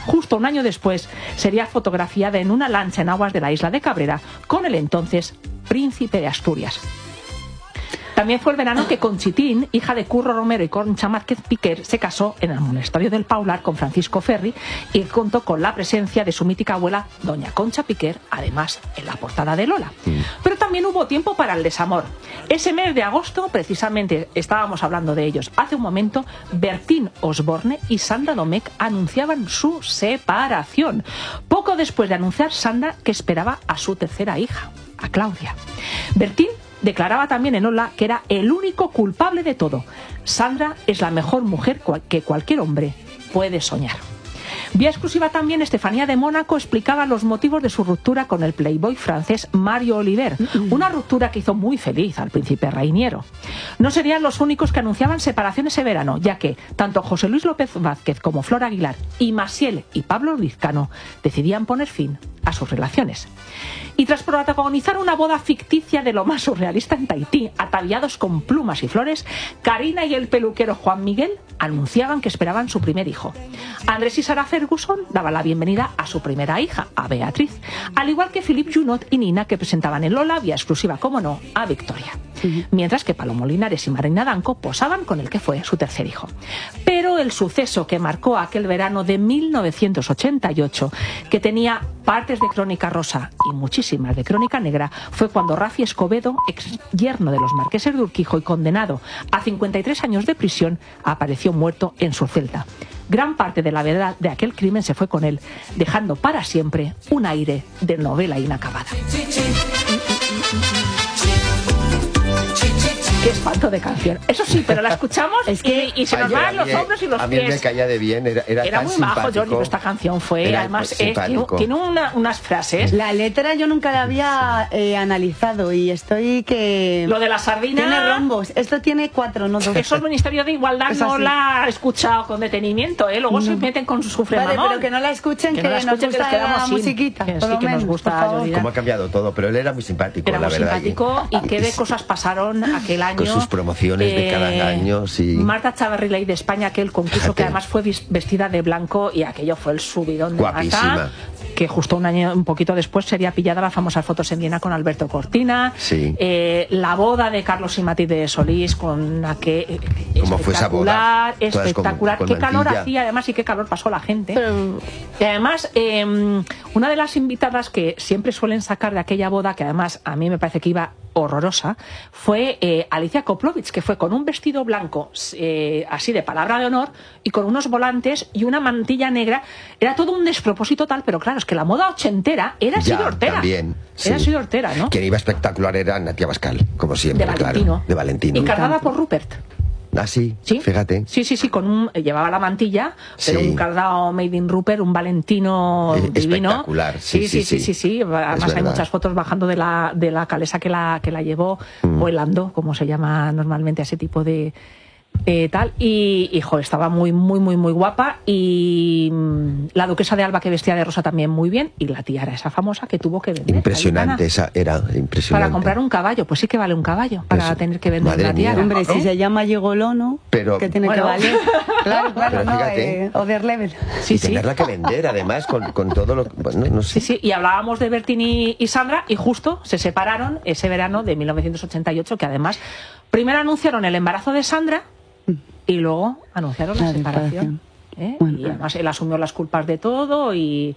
justo un año después sería fotografiada en una lancha en aguas de la isla de Cabrera con el entonces príncipe de Asturias. También fue el verano que Conchitín, hija de Curro Romero y Concha Márquez Piquer, se casó en el monasterio del Paular con Francisco Ferri y contó con la presencia de su mítica abuela, doña Concha Piquer, además en la portada de Lola. Pero también hubo tiempo para el desamor. Ese mes de agosto, precisamente estábamos hablando de ellos hace un momento, Bertín Osborne y Sandra Domecq anunciaban su separación. Poco después de anunciar Sandra que esperaba a su tercera hija, a Claudia. Bertín declaraba también en Lola que era el único culpable de todo. Sandra es la mejor mujer que cualquier hombre puede soñar. Vía exclusiva también, Estefanía de Mónaco explicaba los motivos de su ruptura con el playboy francés Mario Oliver, una ruptura que hizo muy feliz al príncipe Rainiero. No serían los únicos que anunciaban separación ese verano, ya que tanto José Luis López Vázquez como Flor Aguilar y Maciel y Pablo Lizcano decidían poner fin a sus relaciones. Y tras protagonizar una boda ficticia de lo más surrealista en Tahití, ataviados con plumas y flores, Karina y el peluquero Juan Miguel anunciaban que esperaban su primer hijo. Andrés y Sara Ferguson daban la bienvenida a su primera hija, a Beatriz, al igual que Philippe Junot y Nina, que presentaban en Lola, vía exclusiva, como no, a Victoria. Mientras que Palomo Linares y Marina Danco posaban con el que fue su tercer hijo. Pero el suceso que marcó aquel verano de 1988, que tenía partes de Crónica Rosa y muchísimas de Crónica Negra, fue cuando Rafi Escobedo, ex yerno de los marqueses de Urquijo y condenado a 53 años de prisión, apareció muerto en su celda. Gran parte de la verdad de aquel crimen se fue con él, dejando para siempre un aire de novela inacabada. Qué espanto de canción. Eso sí, pero la escuchamos y se nos van los hombros y los pies. A mí me caía de bien, era muy tan majo, simpático. Jordi, esta canción fue, además, tiene unas frases. La letra yo nunca la había analizado y estoy que... Lo de la sardina... Tiene rombos, esto tiene 4, no 2. Eso el Ministerio de Igualdad no la ha escuchado con detenimiento, ¿eh? Luego se meten con su sufremamón. Vale, pero que no la escuchen, que nos gusta la musiquita. Sí, que nos gusta. Cómo ha cambiado todo, pero él era muy simpático, era la muy verdad. Simpático y qué de cosas pasaron aquel año. Con sus promociones de cada año, sí. Marta Chavarri de España, aquel concurso que además fue vestida de blanco y aquello fue el subidón de Marta, que justo un poquito después sería pillada las famosas fotos en Viena con Alberto Cortina. Sí. La boda de Carlos y Matilde Solís con aquel ¿Cómo fue esa boda? Espectacular. Qué calor hacía además y qué calor pasó la gente. Y además, una de las invitadas que siempre suelen sacar de aquella boda, que además a mí me parece que iba horrorosa, fue Alicia Koplovich, que fue con un vestido blanco así de palabra de honor y con unos volantes y una mantilla negra. Era todo un despropósito tal, pero claro, es que la moda ochentera era Sido Ortera. También, era Sido Ortera, ¿no? Quien iba espectacular era Natia Bascal, como siempre, de Valentino. Claro, de Valentino. Y cargada por Rupert. Ah, sí, fíjate. Sí, llevaba la mantilla, pero un cardado made in Rupert, un Valentino divino. Espectacular, sí. Además hay muchas fotos bajando de la calesa que la llevó, o el ando, como se llama normalmente a ese tipo de tal, y estaba muy guapa, y la duquesa de Alba, que vestía de rosa, también muy bien, y la tiara esa famosa que tuvo que vender. Impresionante, esa era impresionante. Para comprar un caballo, pues sí que vale un caballo para tener que vender la tiara. Hombre, si se llama Yegolono, pero que tiene que valer. Claro, no, other level. Y tenerla que vender, además, con todo lo... Bueno, no sé. Sí, y hablábamos de Bertín y Sandra, y justo se separaron ese verano de 1988, que además primero anunciaron el embarazo de Sandra y luego anunciaron la separación. Bueno, y además él asumió las culpas de todo y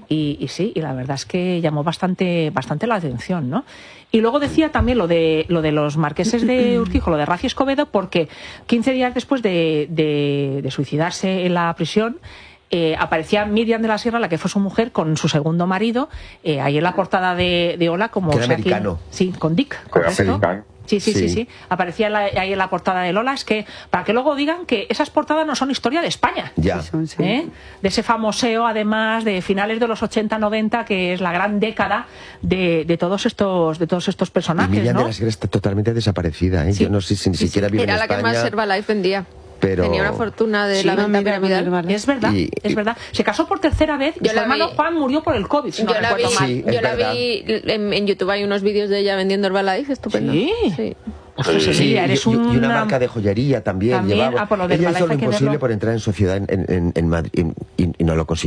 la verdad es que llamó bastante la atención, ¿no? Y luego decía también lo de los marqueses de Urquijo, lo de Rafi Escobedo, porque 15 días después de suicidarse en la prisión, aparecía Miriam de la Sierra, la que fue su mujer, con su segundo marido, ahí en la portada de Hola, como... Que era americano. Sí, con Dick. Sí. Aparecía ahí en la portada de Lola. Es que, para que luego digan que esas portadas no son historia de España. Ya. De ese famoseo, además, de finales de los 80-90, que es la gran década de todos estos personajes. Y Miriam de la Sierra está totalmente desaparecida, ¿eh? Sí. Yo no sé si ni siquiera vive en España. Era la que más Herbalife vendía. Pero... Tenía una fortuna de la venta piramidal. Es verdad, es verdad. Se casó por tercera vez y su hermano Juan murió por el COVID, si no recuerdo mal. Yo la vi en YouTube, hay unos vídeos de ella vendiendo Herbalife, estupendo. Sí. Eres y una marca de joyería también llevaba. Ella hizo lo imposible por entrar en sociedad en Madrid y no lo consiguió.